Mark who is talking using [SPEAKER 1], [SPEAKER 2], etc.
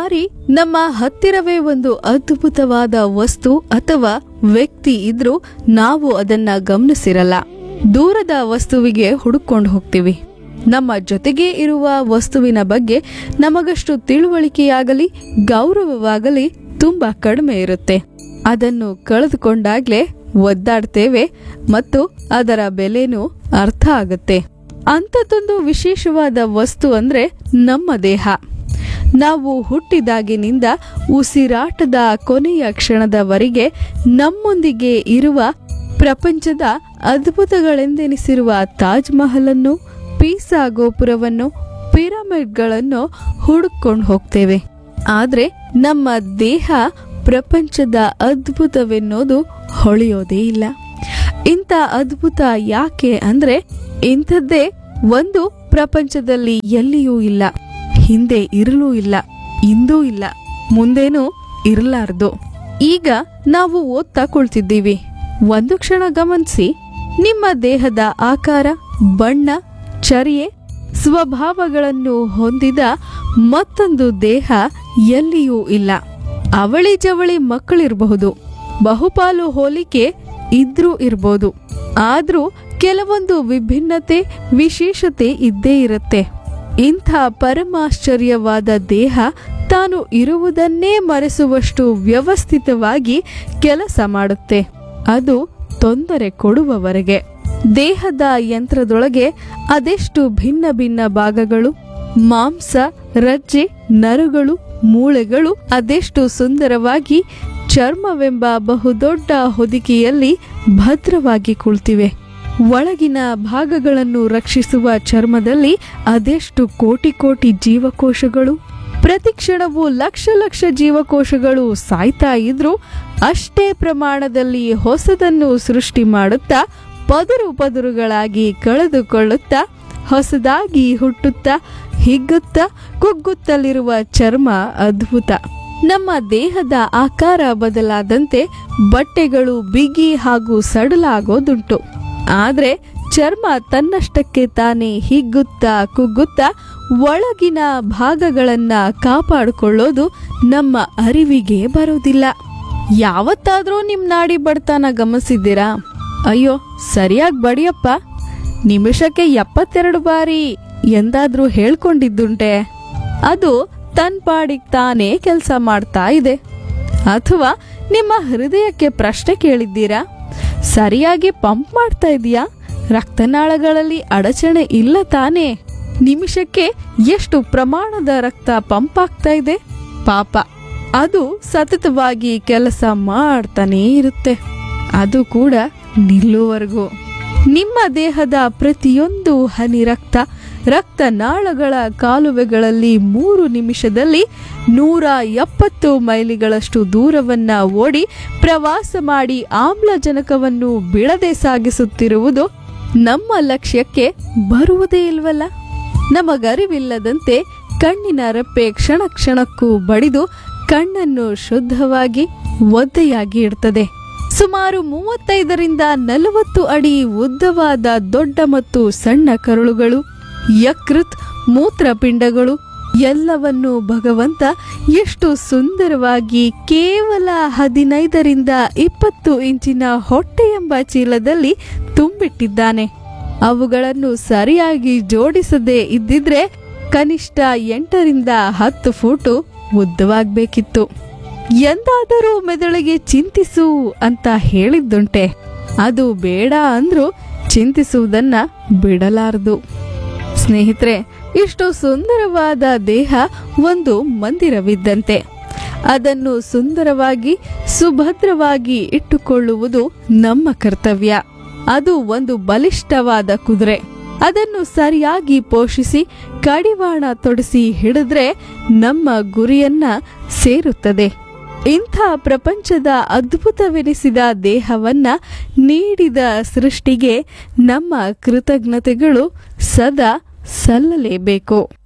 [SPEAKER 1] ಬಾರಿ ನಮ್ಮ ಹತ್ತಿರವೇ ಒಂದು ಅದ್ಭುತವಾದ ವಸ್ತು ಅಥವಾ ವ್ಯಕ್ತಿ ಇದ್ರೂ ನಾವು ಅದನ್ನ ಗಮನಿಸಿರಲ್ಲ. ದೂರದ ವಸ್ತುವಿಗೆ ಹುಡುಕೊಂಡು ಹೋಗ್ತೀವಿ. ನಮ್ಮ ಜೊತೆಗೆ ಇರುವ ವಸ್ತುವಿನ ಬಗ್ಗೆ ನಮಗಷ್ಟು ತಿಳುವಳಿಕೆಯಾಗಲಿ ಗೌರವವಾಗಲಿ ತುಂಬಾ ಕಡಿಮೆ ಇರುತ್ತೆ. ಅದನ್ನು ಕಳೆದುಕೊಂಡಾಗ್ಲೇ ಒದ್ದಾಡ್ತೇವೆ ಮತ್ತು ಅದರ ಬೆಲೆನೂ ಅರ್ಥ ಆಗುತ್ತೆ. ಅಂಥದ್ದೊಂದು ವಿಶೇಷವಾದ ವಸ್ತು ಅಂದ್ರೆ ನಮ್ಮ ದೇಹ. ನಾವು ಹುಟ್ಟಿದಾಗಿನಿಂದ ಉಸಿರಾಟದ ಕೊನೆಯ ಕ್ಷಣದವರೆಗೆ ನಮ್ಮೊಂದಿಗೆ ಇರುವ ಪ್ರಪಂಚದ ಅದ್ಭುತಗಳೆಂದೆನಿಸಿರುವ ತಾಜ್ ಮಹಲನ್ನು, ಪೀಸಾ ಗೋಪುರವನ್ನು, ಪಿರಮಿಡ್ಗಳನ್ನು ಹುಡುಕೊಂಡು ಹೋಗ್ತೇವೆ. ಆದ್ರೆ ನಮ್ಮ ದೇಹ ಪ್ರಪಂಚದ ಅದ್ಭುತವೆನ್ನೋದು ಹೊಳೆಯೋದೇ ಇಲ್ಲ. ಇಂಥ ಅದ್ಭುತ ಯಾಕೆ ಅಂದ್ರೆ ಇಂಥದ್ದೇ ಒಂದು ಪ್ರಪಂಚದಲ್ಲಿ ಎಲ್ಲಿಯೂ ಇಲ್ಲ, ಹಿಂದೆ ಇರಲೂ ಇಲ್ಲ, ಇಂದೂ ಇಲ್ಲ, ಮುಂದೇನೂ ಇರಲಾರ್ದು. ಈಗ ನಾವು ಓದ್ತಾ ಕುಳಿತಿದ್ದೀವಿ. ಒಂದು ಕ್ಷಣ ಗಮನಿಸಿ, ನಿಮ್ಮ ದೇಹದ ಆಕಾರ, ಬಣ್ಣ, ಚರ್ಯೆ, ಸ್ವಭಾವಗಳನ್ನು ಹೊಂದಿದ ಮತ್ತೊಂದು ದೇಹ ಎಲ್ಲಿಯೂ ಇಲ್ಲ. ಅವಳಿ ಜವಳಿ ಮಕ್ಕಳಿರಬಹುದು, ಬಹುಪಾಲು ಹೋಲಿಕೆ ಇದ್ರೂ ಇರ್ಬೋದು. ಆದ್ರೂ ಕೆಲವೊಂದು ವಿಭಿನ್ನತೆ, ವಿಶೇಷತೆ ಇದ್ದೇ ಇರುತ್ತೆ. ಇಂಥ ಪರಮಾಶ್ಚರ್ಯವಾದ ದೇಹ ತಾನು ಇರುವುದನ್ನೇ ಮರೆಸುವಷ್ಟು ವ್ಯವಸ್ಥಿತವಾಗಿ ಕೆಲಸ ಮಾಡುತ್ತೆ. ಅದು ತೊಂದರೆ ಕೊಡುವವರೆಗೆ. ದೇಹದ ಯಂತ್ರದೊಳಗೆ ಅದೆಷ್ಟು ಭಿನ್ನ ಭಿನ್ನ ಭಾಗಗಳು, ಮಾಂಸ, ರಜ್ಜೆ, ನರಗಳು, ಮೂಳೆಗಳು ಅದೆಷ್ಟು ಸುಂದರವಾಗಿ ಚರ್ಮವೆಂಬ ಬಹುದೊಡ್ಡ ಹೊದಿಕೆಯಲ್ಲಿ ಭದ್ರವಾಗಿ ಕುಳಿತಿವೆ. ಒಳಗಿನ ಭಾಗಗಳನ್ನು ರಕ್ಷಿಸುವ ಚರ್ಮದಲ್ಲಿ ಅದೆಷ್ಟು ಕೋಟಿ ಕೋಟಿ ಜೀವಕೋಶಗಳು. ಪ್ರತಿ ಕ್ಷಣವೂ ಲಕ್ಷ ಲಕ್ಷ ಜೀವಕೋಶಗಳು ಸಾಯ್ತಾ ಇದ್ರೂ ಅಷ್ಟೇ ಪ್ರಮಾಣದಲ್ಲಿ ಹೊಸದನ್ನು ಸೃಷ್ಟಿ ಮಾಡುತ್ತಾ ಪದರು ಪದರುಗಳಾಗಿ ಕಳೆದುಕೊಳ್ಳುತ್ತಾ ಹೊಸದಾಗಿ ಹುಟ್ಟುತ್ತಾ ಹಿಗ್ಗುತ್ತಾ ಕುಗ್ಗುತ್ತಲಿರುವ ಚರ್ಮ ಅದ್ಭುತ. ನಮ್ಮ ದೇಹದ ಆಕಾರ ಬದಲಾದಂತೆ ಬಟ್ಟೆಗಳು ಬಿಗಿ ಹಾಗೂ ಸಡಲಾಗೋದುಂಟು. ಆದ್ರೆ ಚರ್ಮ ತನ್ನಷ್ಟಕ್ಕೆ ತಾನೇ ಹಿಗ್ಗುತ್ತಾ ಕುಗ್ಗುತ್ತಾ ಒಳಗಿನ ಭಾಗಗಳನ್ನ ಕಾಪಾಡಿಕೊಳ್ಳೋದು ನಮ್ಮ ಅರಿವಿಗೆ ಬರೋದಿಲ್ಲ. ಯಾವತ್ತಾದ್ರೂ ನಿಮ್ ನಾಡಿ ಬಡ್ತಾನ ಗಮನಿಸಿದ್ದೀರಾ? ಅಯ್ಯೋ ಸರಿಯಾಗಿ ಬಡಿಯಪ್ಪ, ನಿಮಿಷಕ್ಕೆ 72 ಬಾರಿ ಎಂದಾದ್ರೂ ಹೇಳ್ಕೊಂಡಿದ್ದುಂಟೆ? ಅದು ತನ್ ಪಾಡಿಗೆ ತಾನೇ ಕೆಲಸ ಮಾಡ್ತಾ ಇದೆ. ಅಥವಾ ನಿಮ್ಮ ಹೃದಯಕ್ಕೆ ಪ್ರಶ್ನೆ ಕೇಳಿದ್ದೀರಾ? ಸರಿಯಾಗಿ ಪಂಪ್ ಮಾಡ್ತಾ ಇದೆಯಾ? ರಕ್ತನಾಳಗಳಲ್ಲಿ ಅಡಚಣೆ ಇಲ್ಲ ತಾನೇ? ನಿಮಿಷಕ್ಕೆ ಎಷ್ಟು ಪ್ರಮಾಣದ ರಕ್ತ ಪಂಪ್ ಆಗ್ತಾ ಇದೆ? ಪಾಪ, ಅದು ಸತತವಾಗಿ ಕೆಲಸ ಮಾಡ್ತಾನೇ ಇರುತ್ತೆ, ಅದು ಕೂಡ ನಿಲ್ಲುವರೆಗೂ. ನಿಮ್ಮ ದೇಹದ ಪ್ರತಿಯೊಂದು ಹನಿ ರಕ್ತನಾಳಗಳ ಕಾಲುವೆಗಳಲ್ಲಿ 3 ನಿಮಿಷದಲ್ಲಿ 170 ಮೈಲಿಗಳಷ್ಟು ದೂರವನ್ನ ಓಡಿ ಪ್ರವಾಸ ಮಾಡಿ ಆಮ್ಲಜನಕವನ್ನು ಬಿಡದೆ ಸಾಗಿಸುತ್ತಿರುವುದು ನಮ್ಮ ಲಕ್ಷ್ಯಕ್ಕೆ ಬರುವುದೇ ಇಲ್ವಲ್ಲ. ನಮಗರಿವಿಲ್ಲದಂತೆ ಕಣ್ಣಿನ ರೆಪ್ಪೆ ಕ್ಷಣ ಕ್ಷಣಕ್ಕೂ ಬಡಿದು ಕಣ್ಣನ್ನು ಶುದ್ಧವಾಗಿ ಒದ್ದೆಯಾಗಿ ಇಡ್ತದೆ. ಸುಮಾರು 35ರಿಂದ 40 ಅಡಿ ಉದ್ದವಾದ ದೊಡ್ಡ ಮತ್ತು ಸಣ್ಣ ಕರುಳುಗಳು, ಯಕೃತ್, ಮೂತ್ರಪಿಂಡಗಳು ಎಲ್ಲವನ್ನೂ ಭಗವಂತ ಎಷ್ಟು ಸುಂದರವಾಗಿ ಕೇವಲ 15ರಿಂದ 20 ಇಂಚಿನ ಹೊಟ್ಟೆ ಎಂಬ ಚೀಲದಲ್ಲಿ ತುಂಬಿಟ್ಟಿದ್ದಾನೆ. ಅವುಗಳನ್ನು ಸರಿಯಾಗಿ ಜೋಡಿಸದೇ ಇದ್ದಿದ್ರೆ ಕನಿಷ್ಠ 8ರಿಂದ 10 ಫೂಟು ಉದ್ದವಾಗಬೇಕಿತ್ತು. ಎಂದಾದರೂ ಮೆದುಳಿಗೆ ಚಿಂತಿಸು ಅಂತ ಹೇಳಿದ್ದುಂಟೆ? ಅದು ಬೇಡ ಅಂದ್ರೂ ಚಿಂತಿಸುವುದನ್ನ ಬಿಡಲಾರದು. ಸ್ನೇಹಿತರೆ, ಇಷ್ಟು ಸುಂದರವಾದ ದೇಹ ಒಂದು ಮಂದಿರವಿದ್ದಂತೆ. ಅದನ್ನು ಸುಂದರವಾಗಿ ಸುಭದ್ರವಾಗಿ ಇಟ್ಟುಕೊಳ್ಳುವುದು ನಮ್ಮ ಕರ್ತವ್ಯ. ಅದು ಒಂದು ಬಲಿಷ್ಠವಾದ ಕುದುರೆ. ಅದನ್ನು ಸರಿಯಾಗಿ ಪೋಷಿಸಿ ಕಡಿವಾಣ ತೊಡಿಸಿ ಹಿಡಿದ್ರೆ ನಮ್ಮ ಗುರಿಯನ್ನ ಸೇರುತ್ತದೆ. ಇಂಥ ಪ್ರಪಂಚದ ಅದ್ಭುತವೆನಿಸಿದ ದೇಹವನ್ನ ನೀಡಿದ ಸೃಷ್ಟಿಗೆ ನಮ್ಮ ಕೃತಜ್ಞತೆಗಳು ಸದಾ ಸಲ್ಲಲೇಬೇಕು.